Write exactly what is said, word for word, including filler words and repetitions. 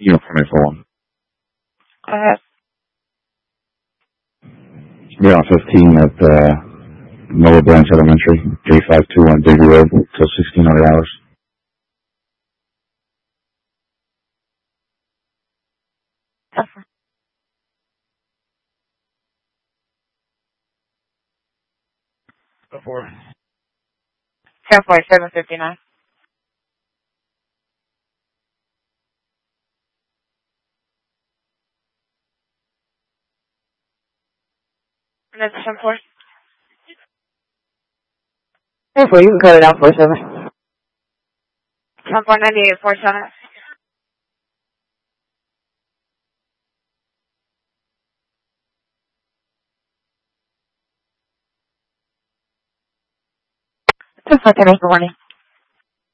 Uniform for one. Go ahead. We're on fifteen at uh, Noah Branch Elementary, J five two one Davy Road, till sixteen hundred hours. Go for it. ten forty-seven fifty-nine. And that's ten four. ten four, you can cut it out for seven. ten four ninety-eight forty-seven. ten four ten eight, good morning.